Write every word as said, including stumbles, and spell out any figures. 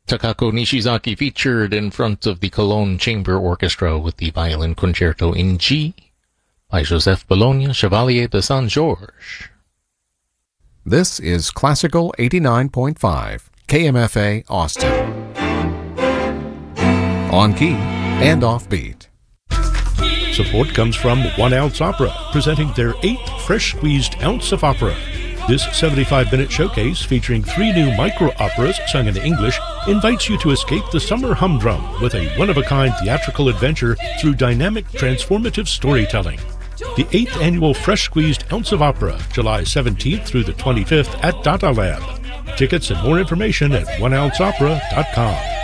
Takako Nishizaki featured in front of the Cologne Chamber Orchestra with the Violin Concerto in G by Joseph Bologna, Chevalier de Saint-Georges. This is Classical eighty-nine point five, K M F A Austin. On key and offbeat. Support comes from One Ounce Opera, presenting their eighth fresh squeezed ounce of opera. This seventy-five minute showcase, featuring three new micro operas sung in English, invites you to escape the summer humdrum with a one-of-a-kind theatrical adventure through dynamic, transformative storytelling. The eighth annual Fresh Squeezed Ounce of Opera, July seventeenth through the twenty-fifth at Data Lab. Tickets and more information at one ounce opera dot com.